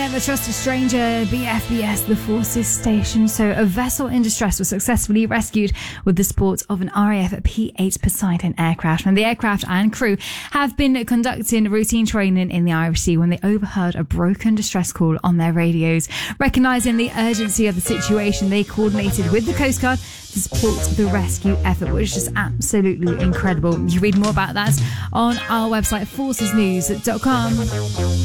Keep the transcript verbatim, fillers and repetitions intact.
The Trusted Stranger, B F B S, the Forces Station. So a vessel in distress was successfully rescued with the support of an R A F P eight Poseidon aircraft. And the aircraft and crew have been conducting routine training in the Irish Sea when they overheard a broken distress call on their radios. Recognising the urgency of the situation, they coordinated with the Coast Guard to support the rescue effort, which is absolutely incredible. You read more about that on our website, forces news dot com.